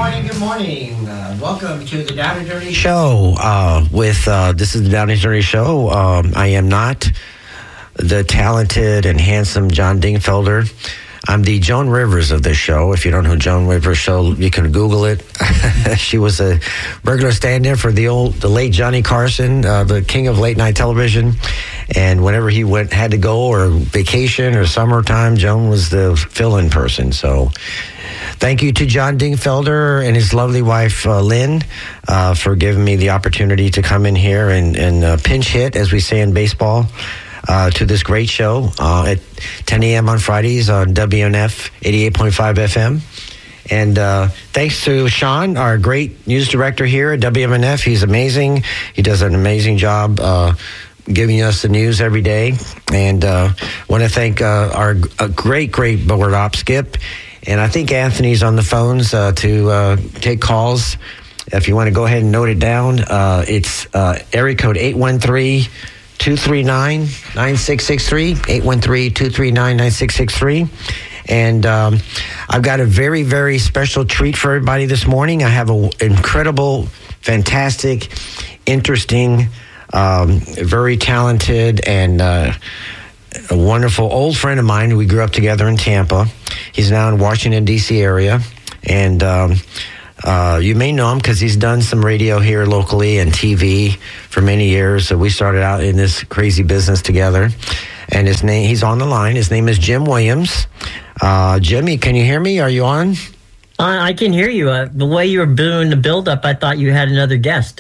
Good morning. Welcome to the Down and Dirty Show. This is the Down and Dirty Show. I am not the talented and handsome John Dingfelder. I'm the Joan Rivers of this show. If you don't know who Joan Rivers show, you can Google it. She was a regular stand-in for the late Johnny Carson, the king of late night television. And whenever he had to go or vacation or summertime, Joan was the fill-in person. So thank you to John Dingfelder and his lovely wife, Lynn, for giving me the opportunity to come in here and pinch hit, as we say in baseball, to this great show at 10 a.m. on Fridays on WNF 88.5 FM. And thanks to Sean, our great news director here at WMNF. He's amazing. He does an amazing job giving us the news every day. And want to thank our great board op, Skip. And I think Anthony's on the phones to take calls. If you want to go ahead and note it down, it's area code 813-239-9663, 813-239-9663. And I've got a very, very special treat for everybody this morning. I have an incredible, fantastic, interesting, very talented, and a wonderful old friend of mine. We grew up together in Tampa. He's now in Washington, D.C. area. And you may know him because he's done some radio here locally and TV for many years. So we started out in this crazy business together. And he's on the line. His name is Jim Williams. Jimmy, can you hear me? Are you on? I can hear you. The way you were doing the build-up, I thought you had another guest.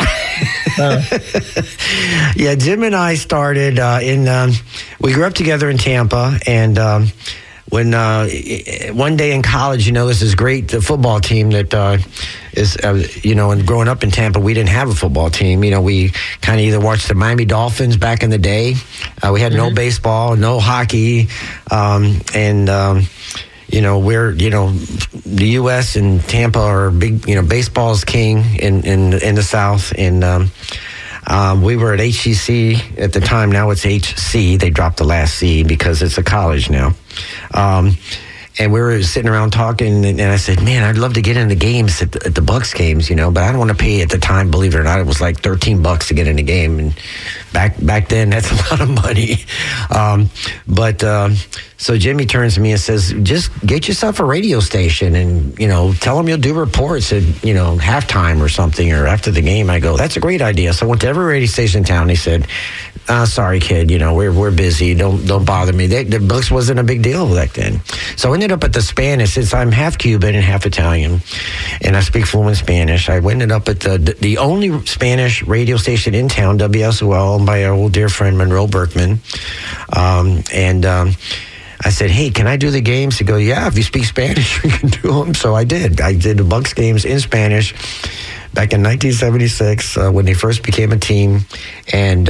Yeah, Jim and I started we grew up together in Tampa, and when one day in college, this is great football team that is, and growing up in Tampa, we didn't have a football team. We kind of either watched the Miami Dolphins back in the day. We had no baseball, no hockey, we're, the U.S. and Tampa are big, baseball's king in the South. And we were at HCC at the time. Now it's HC. They dropped the last C because it's a college now. And we were sitting around talking, and I said, man, I'd love to get into games at the Bucks games, but I don't want to pay at the time. Believe it or not, it was like $13 to get in a game. And back then, that's a lot of money. So Jimmy turns to me and says, just get yourself a radio station and, tell them you'll do reports at, halftime or something or after the game. I go, that's a great idea. So I went to every radio station in town. He said, sorry, kid, we're busy. Don't bother me. The Bucks wasn't a big deal back then. So I ended up at the Spanish, since I'm half Cuban and half Italian, and I speak fluent Spanish. I ended up at the only Spanish radio station in town, WSOL, owned by our old dear friend Monroe Berkman. I said, hey, can I do the games? He goes, yeah, if you speak Spanish, you can do them. So I did. I did the Bucks games in Spanish back in 1976 when they first became a team. And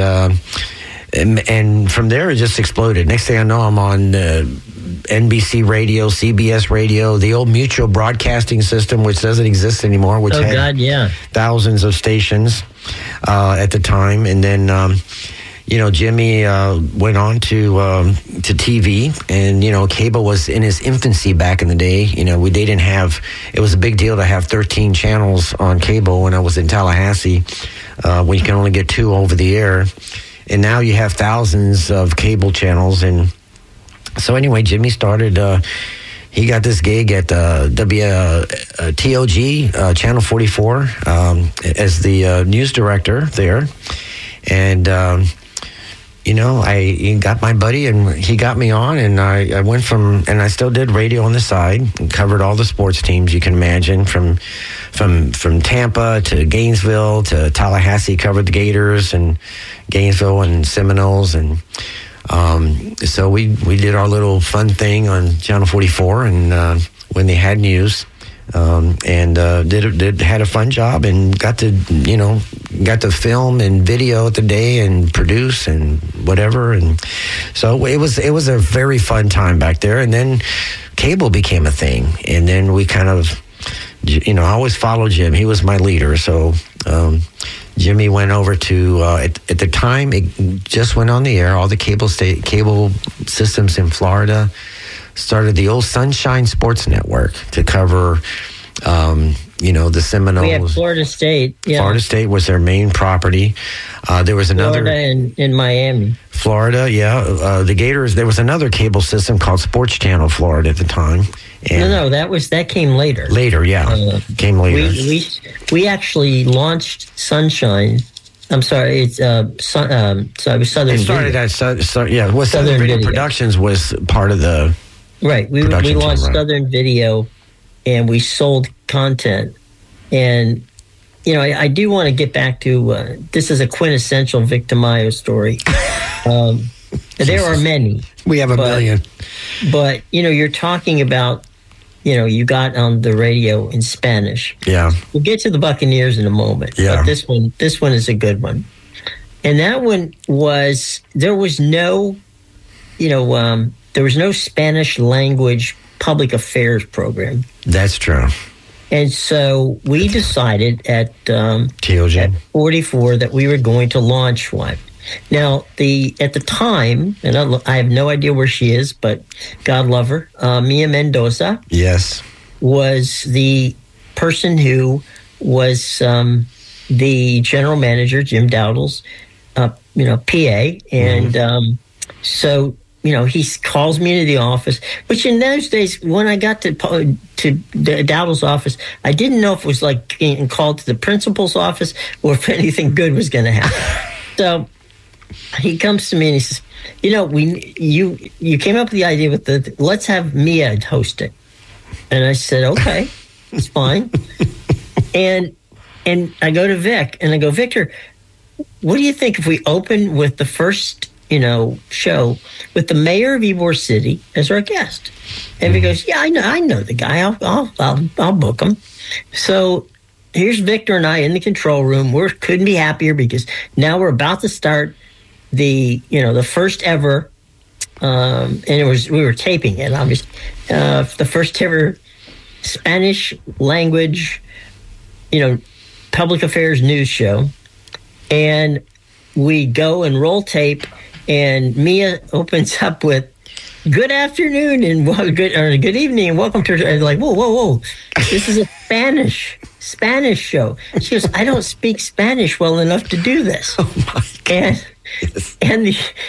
from there, it just exploded. Next thing I know, I'm on NBC Radio, CBS Radio, the old Mutual Broadcasting System, which doesn't exist anymore, which had thousands of stations at the time. And then Jimmy went on to TV, and cable was in its infancy back in the day. They didn't have. It was a big deal to have 13 channels on cable when I was in Tallahassee, when you can only get 2 over the air, and now you have thousands of cable channels. And so anyway, Jimmy started. He got this gig at WTOG, Channel 44, as the news director there, and. I got my buddy and he got me on, and I went and I still did radio on the side and covered all the sports teams you can imagine, from Tampa to Gainesville to Tallahassee, covered the Gators and Gainesville and Seminoles. And so we did our little fun thing on Channel 44 and when they had news. Had a fun job and got to film and video today and produce and whatever. And so it was a very fun time back there. And then cable became a thing. And then we kind of, I always followed Jim. He was my leader. So, Jimmy went over to, at the time, it just went on the air. All the cable systems in Florida started the old Sunshine Sports Network to cover the Seminoles. We had Florida State. Yeah. Florida State was their main property. There was another Florida in Miami. Florida, yeah. The Gators. There was another cable system called Sports Channel Florida at the time. And No, that came later. Later, yeah, came later. We actually launched Sunshine. I'm sorry, it's it was Southern. It started Video. at Southern Video Productions was part of the right. We launched Southern Video, and we sold content. And I do want to get back to this is a quintessential Vic Tamayo story. There are many. We have a million. But you're talking about you got on the radio in Spanish. Yeah. We'll get to the Buccaneers in a moment. Yeah. But this one is a good one. And that one there was no Spanish language public affairs program. That's true. And so we decided at TOJ at 44 that we were going to launch one. Now, at the time, and I have no idea where she is, but God love her, Mia Mendoza. Yes. Was the person who was the general manager, Jim Dowdle's, PA. And so, he calls me into the office, which in those days, when I got to Dowdle's office, I didn't know if it was like getting called to the principal's office or if anything good was going to happen. So he comes to me and he says, you came up with the idea with let's have Mia host it. And I said, okay, it's fine. And I go to Vic and I go, Victor, what do you think if we open with the first, show with the mayor of Ybor City as our guest? And he goes, yeah, I know the guy. I'll book him. So here's Victor and I in the control room. We couldn't be happier because now we're about to start the first ever, and we were taping it, obviously, the first ever Spanish language, public affairs news show. And we go and roll tape, and Mia opens up with, "Good afternoon and good evening and welcome to." I'm like, whoa! This is a Spanish show. She goes, "I don't speak Spanish well enough to do this." Oh my God. And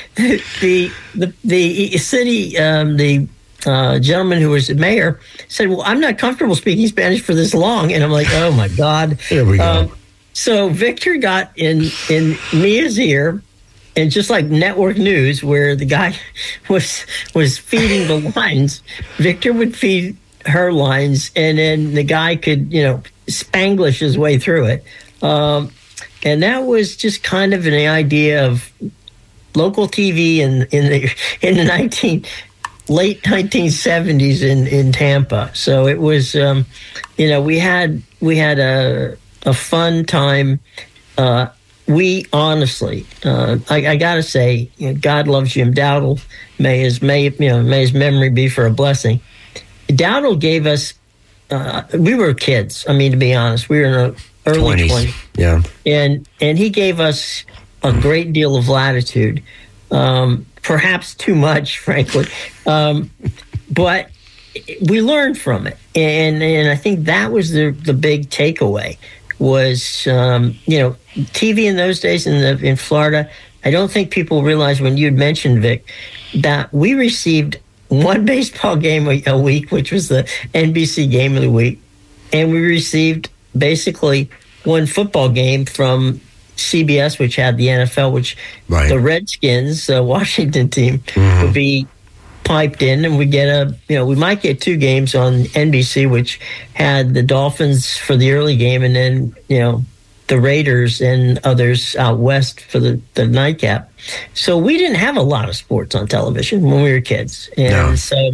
the city gentleman who was the mayor said, "Well, I'm not comfortable speaking Spanish for this long." And I'm like, "Oh my God!" Here we go. So Victor got in Mia's ear, and just like network news, where the guy was feeding the lines, Victor would feed her lines, and then the guy could Spanglish his way through it. And that was just kind of an idea of local TV in the late 1970s in Tampa. So it was, we had a fun time. We honestly, I gotta say, God loves Jim Dowdle. May his memory be for a blessing. Dowdle gave us. We were kids. I mean, to be honest, we were in our early 20s. Yeah. And he gave us a great deal of latitude, perhaps too much, frankly. But we learned from it. And I think that was the big takeaway was, TV in those days in Florida. I don't think people realize when you'd mentioned, Vic, that we received one baseball game a week, which was the NBC game of the week. And we received basically one football game from CBS, which had the NFL, which the Redskins, the Washington team, would be piped in, and we get we might get two games on NBC, which had the Dolphins for the early game, and then the Raiders and others out west for the nightcap. So we didn't have a lot of sports on television when we were kids, and so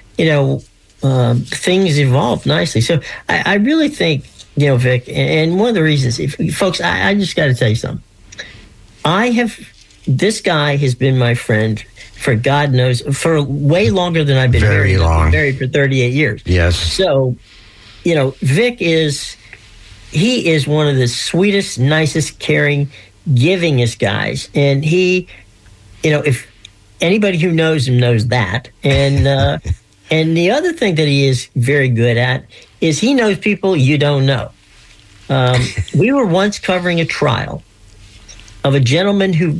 things evolved nicely. So I really think Vic, and one of the reasons, folks, I just got to tell you something. This guy has been my friend for God knows, for way longer than I've been married. I've been married for 38 years. Yes. So, Vic is one of the sweetest, nicest, caring, givingest guys. And he, if anybody who knows him knows that. And And the other thing that he is very good at is he knows people you don't know. We were once covering a trial of a gentleman who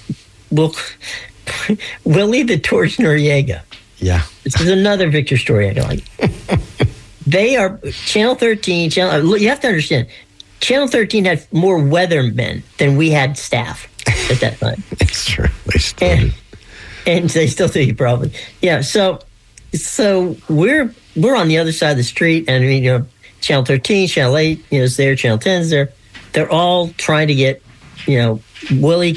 Willie the Torch Noriega. Yeah. This is another Victor story I don't like. They are Channel 13. You have to understand, Channel 13 had more weathermen than we had staff at that time. It's true. They still do. And they still do, probably. Yeah. So we're on the other side of the street, and Channel 13, Channel 8 is there, Channel 10 is there. They're all trying to get Willie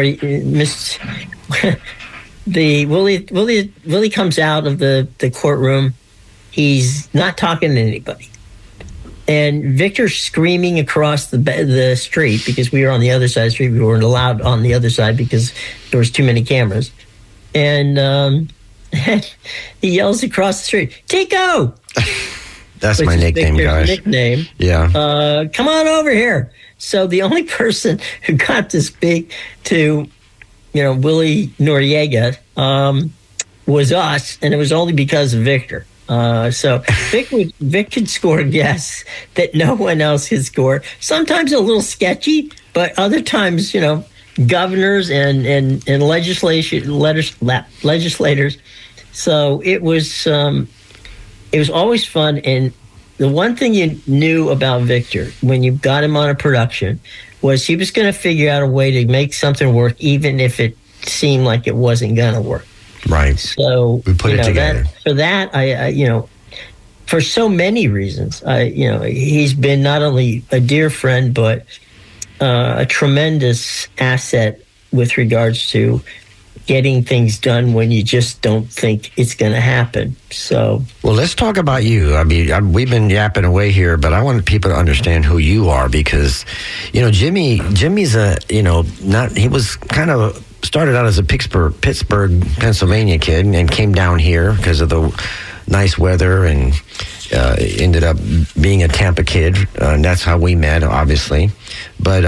Willie comes out of the courtroom. He's not talking to anybody. And Victor's screaming across the street because we were on the other side of the street. We weren't allowed on the other side because there was too many cameras. And he yells across the street, "Tico!" That's my nickname, guys. Nickname. Yeah. Come on over here. So the only person who got to speak to, Willie Noriega was us, and it was only because of Victor. So Vic could score guesses that no one else could score. Sometimes a little sketchy, but other times, governors and legislators. So it was always fun. And the one thing you knew about Victor when you got him on a production was he was going to figure out a way to make something work, even if it seemed like it wasn't going to work. Right. So we put it together. I for so many reasons, he's been not only a dear friend, but a tremendous asset with regards to getting things done when you just don't think it's going to happen. So, well, let's talk about you. I mean, we've been yapping away here, but I want people to understand who you are because, Jimmy's he was kind of started out as a Pittsburgh, Pennsylvania kid and came down here because of the nice weather and ended up being a Tampa kid. And that's how we met, obviously. But,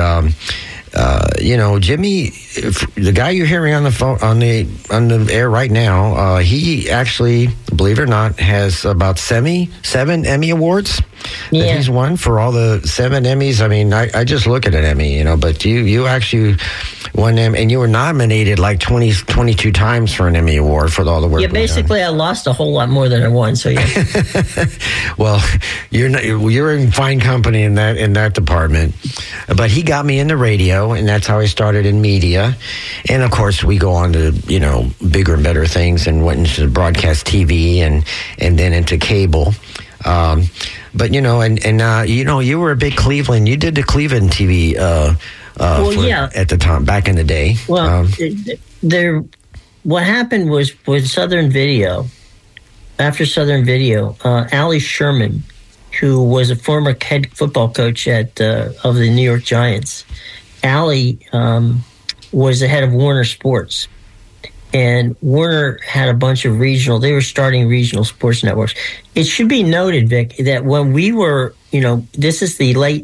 Jimmy, the guy you're hearing on the phone, on the air right now, he actually, believe it or not, has about 7 Emmy awards that he's won for all the 7 Emmys. I mean, I just look at an Emmy, but you actually won them, and you were nominated like 22 times for an Emmy award for all the work. Yeah, basically, I lost a whole lot more than I won. So yeah. Well, you're in fine company in that department. But he got me into radio, and that's how I started in media. And of course, we go on to bigger and better things, and went into broadcast TV, and then into cable. But you were a big Cleveland. You did the Cleveland TV. At the time, back in the day. Well, what happened was with Southern Video. After Southern Video, Allie Sherman, who was a former head football coach of the New York Giants, Allie was the head of Warner Sports. And Warner had a bunch of they were starting regional sports networks. It should be noted, Vic, that when we were, this is the late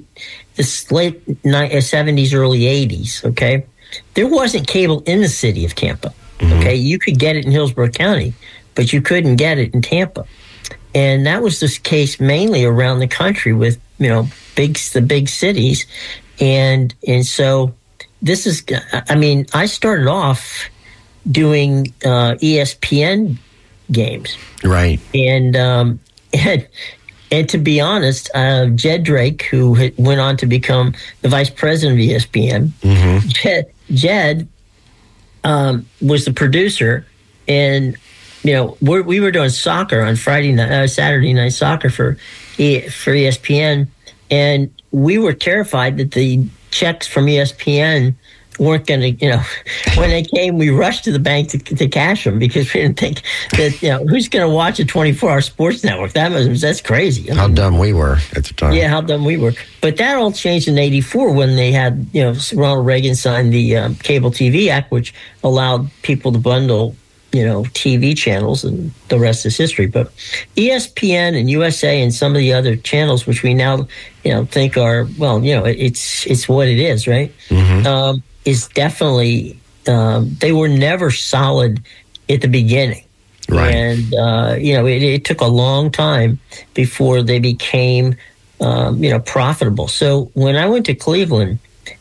70s, early 80s, okay? There wasn't cable in the city of Tampa, okay? You could get it in Hillsborough County, but you couldn't get it in Tampa. And that was the case mainly around the country with, the big cities. And so this is, I started off doing ESPN games. Right. And to be honest, Jed Drake, who went on to become the vice president of ESPN, Jed was the producer, and we were doing soccer on Saturday night soccer for ESPN, and we were terrified that the checks from ESPN weren't going to, when they came, we rushed to the bank to cash them because we didn't think that, who's going to watch a 24-hour sports network? That's crazy. How dumb we were at the time. Yeah, how dumb we were. But that all changed in '84 when they had, Ronald Reagan signed the Cable TV Act, which allowed people to bundle, TV channels, and the rest is history. But ESPN and USA and some of the other channels, which we now, think are, it's what it is, right? Is definitely, they were never solid at the beginning. Right. And, it took a long time before they became, profitable. So when I went to Cleveland,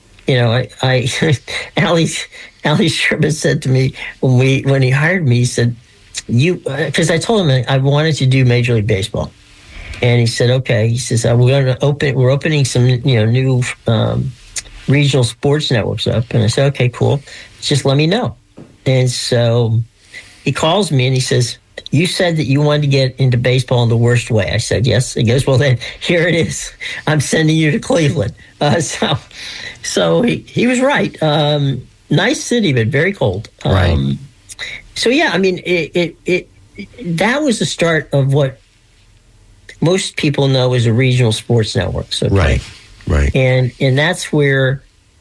I Ali Sherman said to me when he hired me, he said, because I told him I wanted to do Major League Baseball. And he said, okay. He says, we're opening some, new regional sports networks up. And I said, okay, cool. Just let me know. And so he calls me and he says, you said that you wanted to get into baseball in the worst way. I said, yes. He goes, well, then here it is. I'm sending you to Cleveland. So he was right. Nice city, but very cold. Right. So, yeah, I mean, that was the start of what most people know as a regional sports network. Okay? Right. And that's where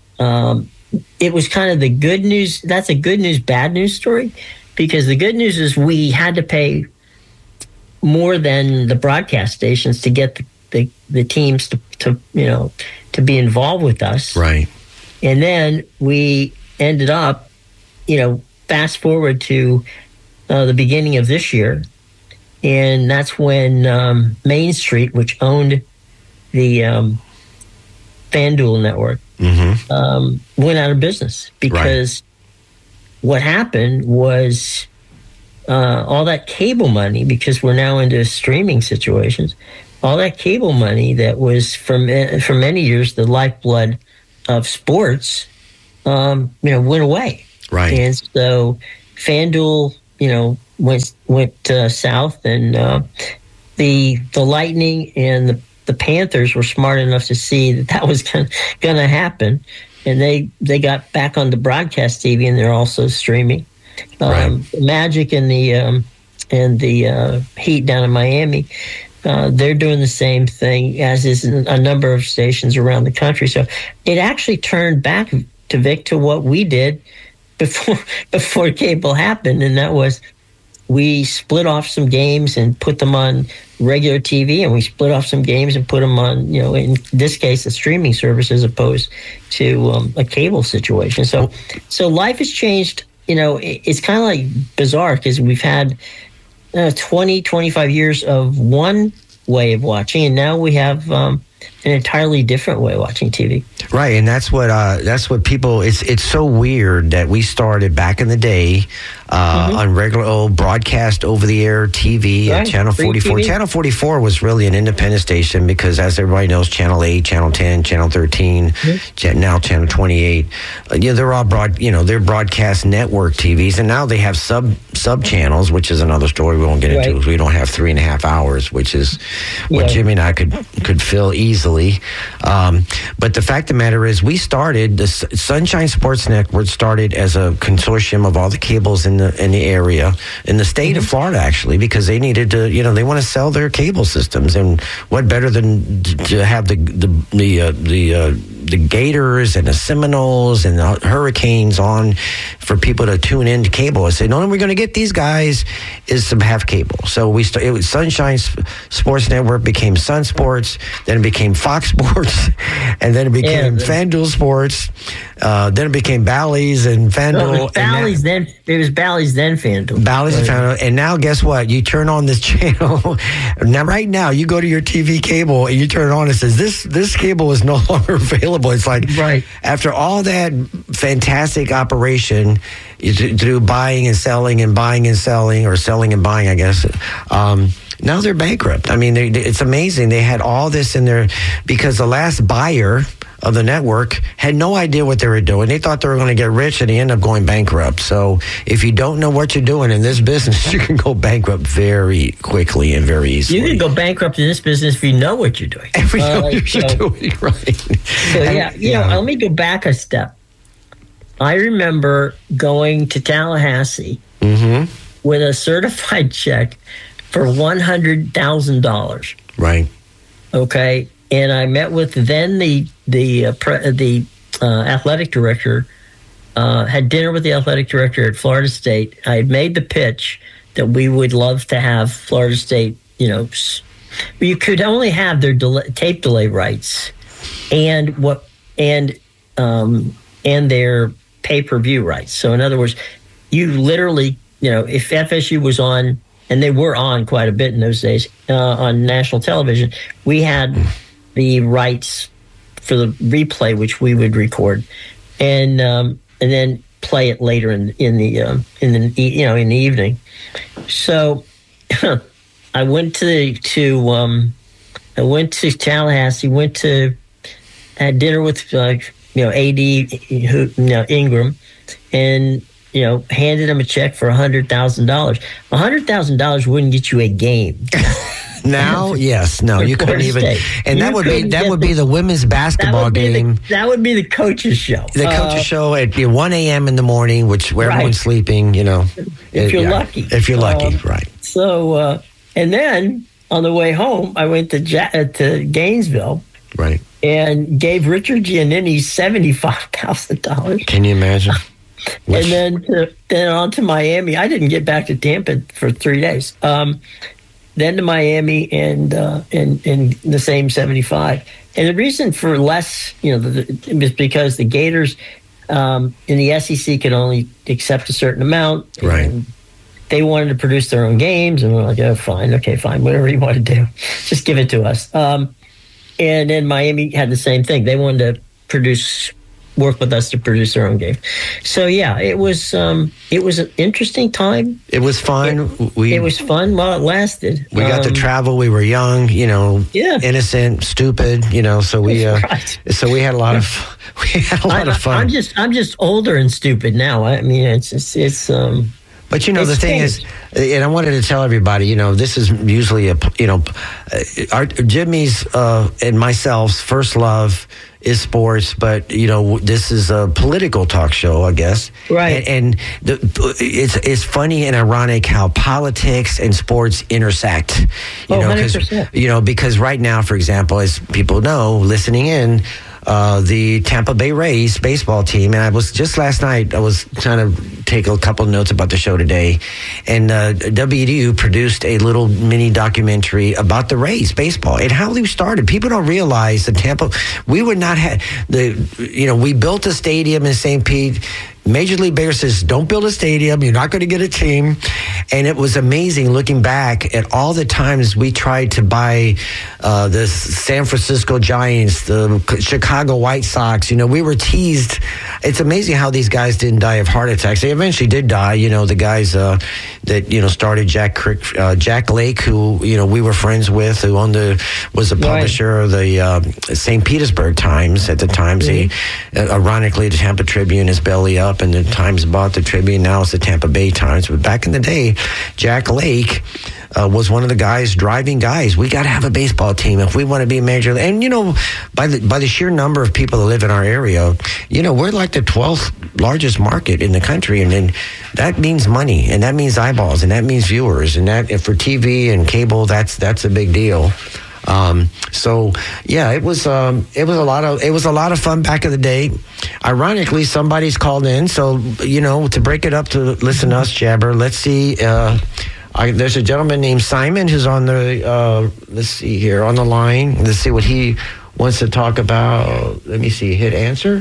it was kind of the good news. That's a good news, bad news story, because the good news is we had to pay more than the broadcast stations to get the teams to be involved with us. Right. And then we ended up, fast forward to the beginning of this year. And that's when Main Street, which owned the FanDuel network, went out of business because what happened was all that cable money, because we're now into streaming situations, all that cable money that was for many years the lifeblood of sports, went away. Right. And so FanDuel, went south, and the Lightning and the Panthers were smart enough to see that was going to happen, and they got back on the broadcast TV, and they're also streaming. Magic and the Heat down in Miami, they're doing the same thing, as is a number of stations around the country. So it actually turned back to Vic to what we did before cable happened, and that was we split off some games and put them on regular TV, and we split off some games and put them on, in this case, a streaming service as opposed to a cable situation. So life has changed. It's kind of like bizarre because we've had 20, 25 years of one way of watching, and now we have an entirely different way of watching TV. Right, and that's what people. It's so weird that we started back in the day on regular old broadcast over the air TV at Channel 44. Channel 44 was really an independent station because, as everybody knows, Channel 8, Channel 10, Channel 13, now Channel 28. They're all they're broadcast network TVs, and now they have sub channels, which is another story we won't get into. We don't have 3.5 hours, which is what Jimmy and I could fill easily. But the fact of the matter is, we started the Sunshine Sports Network started as a consortium of all the cables in the area, in the state of Florida, actually, because they needed to, they want to sell their cable systems, and what better than to have the Gators and the Seminoles and the Hurricanes on for people to tune in to cable. I said, the only way we're going to get these guys is to have cable. So it was Sunshine Sports Network became Sun Sports, then it became Fox Sports, and then it became FanDuel Sports. Then it became Bally's and FanDuel. It was Bally's, then FanDuel. Bally's and FanDuel. And now guess what? You turn on this channel. Right now, you go to your TV cable and you turn it on, it says, this cable is no longer available. It's like, after all that fantastic operation to do buying and selling and buying and selling, or selling and buying, I guess, now they're bankrupt. I mean, it's amazing. They had all this in there because the last buyer of the network had no idea what they were doing. They thought they were going to get rich, and they end up going bankrupt. So if you don't know what you're doing in this business, you can go bankrupt very quickly and very easily. You can go bankrupt in this business if you know what you're doing. If you know what you're doing, right. So, let me go back a step. I remember going to Tallahassee with a certified check for $100,000. Right. Okay. And I met with then the athletic director, had dinner with the athletic director at Florida State. I had made the pitch that we would love to have Florida State, you could only have their tape delay rights and their pay-per-view rights. So in other words, you literally if FSU was on, and they were on quite a bit in those days on national television, we had the rights for the replay, which we would record, and then play it later in the evening. So I went to Tallahassee. Had dinner with AD Ingram, and handed him a check for $100,000. $100,000 wouldn't get you a game. Now, yes, no, you couldn't even, and that would be the women's basketball game. That would be the coach's show. The coach's show at 1 a.m. in the morning, where everyone's sleeping. If you're lucky. If you're lucky, right. So, and then on the way home, I went to Gainesville, right, and gave Richard Giannini $75,000. Can you imagine? And then on to Miami. I didn't get back to Tampa for 3 days. Then to Miami and the same 75. And the reason for less, was because the Gators in the SEC could only accept a certain amount. Right. And they wanted to produce their own games, and we're like, oh, fine, whatever you want to do, just give it to us. And then Miami had the same thing. They wanted to work with us to produce their own game. So yeah, it was an interesting time. It was fun. It was fun while it lasted. We got to travel. We were young, innocent, stupid, so we had a lot of fun. I'm just older and stupid now. I mean, it's But the thing is, and I wanted to tell everybody, this is usually our Jimmy's and myself's first love is sports, but this is a political talk show, I guess. Right. And it's funny and ironic how politics and sports intersect. 100%. Because right now, for example, as people know, listening in, the Tampa Bay Rays baseball team, and I was just last night, I was trying to take a couple notes about the show today, and WDU produced a little mini documentary about the Rays baseball and how they started. People don't realize that we would not have we built a stadium in St. Pete. Major League Baseball says, don't build a stadium. You're not going to get a team. And it was amazing looking back at all the times we tried to buy the San Francisco Giants, the Chicago White Sox. We were teased. It's amazing how these guys didn't die of heart attacks. They eventually did die. The guys that, started Jack Lake, who, we were friends with, who was the publisher of the St. Petersburg Times at the time. Mm-hmm. Ironically, the Tampa Tribune is belly up, and the Times bought the Tribune. Now it's the Tampa Bay Times. But back in the day, Jack Lake was one of the driving guys. We got to have a baseball team if we want to be major. And by the sheer number of people that live in our area, we're like the 12th largest market in the country, and then that means money, and that means eyeballs, and that means viewers, and that for TV and cable, that's a big deal. So yeah, it was a lot of fun back in the day. Ironically, somebody's called in, so to break it up to listen to us jabber. Let's see. There's a gentleman named Simon who's on the let's see here on the line. Let's see what he wants to talk about. Let me see. Hit answer.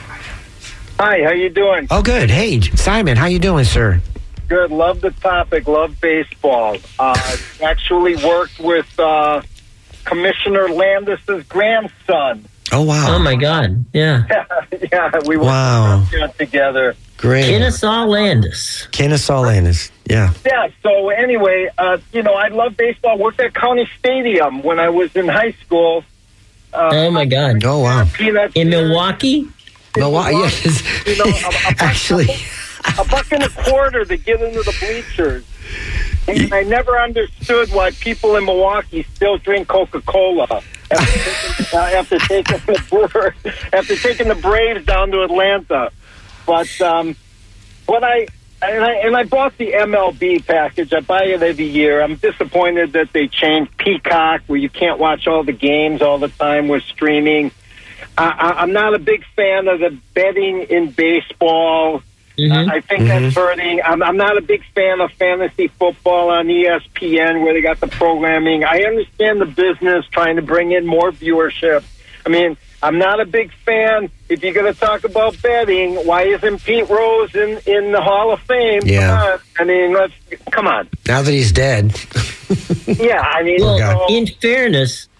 Hi, how you doing? Oh, good. Hey, Simon, how you doing, sir? Good. Love the topic. Love baseball. Actually worked with Commissioner Landis's grandson. Oh, wow. Oh, my God. Yeah. Yeah, we worked together. Great. Kennesaw Landis. Yeah. Yeah, so anyway, I love baseball. Worked at County Stadium when I was in high school. Oh, my God. Oh, wow. In Milwaukee? Milwaukee, yes. Actually. $1.25 to get into the bleachers. And I never understood why people in Milwaukee still drink Coca-Cola after taking the Braves down to Atlanta. But I bought the MLB package. I buy it every year. I'm disappointed that they changed Peacock, where you can't watch all the games all the time with streaming. I'm not a big fan of the betting in baseball. Mm-hmm. I think that's hurting. I'm not a big fan of fantasy football on ESPN, where they got the programming. I understand the business trying to bring in more viewership. I mean, I'm not a big fan. If you're going to talk about betting, why isn't Pete Rose in the Hall of Fame? Yeah. Come on. Now that he's dead. Yeah, I mean, well, in fairness,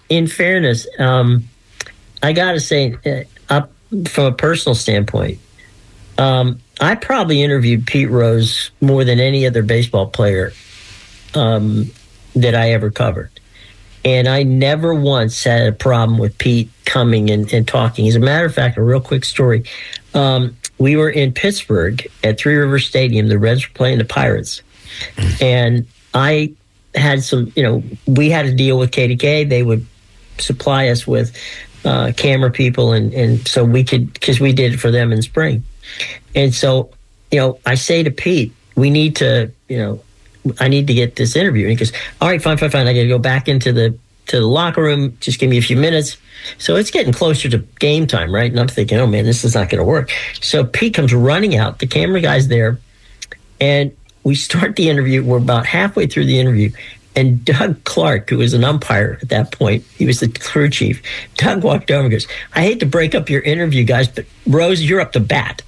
I got to say, up from a personal standpoint, I probably interviewed Pete Rose more than any other baseball player that I ever covered. And I never once had a problem with Pete coming and talking. As a matter of fact, a real quick story. We were in Pittsburgh at Three Rivers Stadium. The Reds were playing the Pirates. And I had we had a deal with KDK. They would supply us with camera people. And so we could, because we did it for them in spring. And so, I say to Pete, we need to, I need to get this interview. And he goes, all right, fine. I got to go back into the locker room. Just give me a few minutes. So it's getting closer to game time, right? And I'm thinking, oh man, this is not going to work. So Pete comes running out. The camera guy's there. And we start the interview. We're about halfway through the interview. And Doug Clark, who was an umpire at that point, he was the crew chief. Doug walked over and goes, I hate to break up your interview, guys, but Rose, you're up to bat.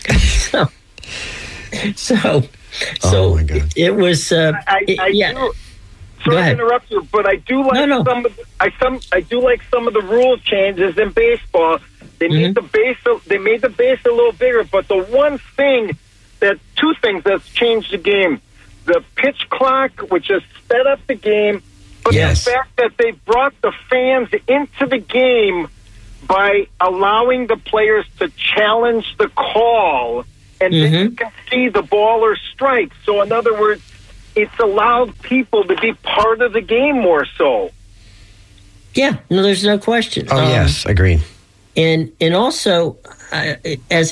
So oh my God. It was. Yeah. Go ahead. To interrupt you, but I do like I do like some of the rule changes in baseball. They made the base. They made the base a little bigger. But the two things that's changed the game: the pitch clock, which has sped up the game, but the fact that they brought the fans into the game by allowing the players to challenge the call, and then you can see the ball or strike. So, in other words, it's allowed people to be part of the game more so. Yeah, no, there's no question. Oh, yes, agreed. And also, as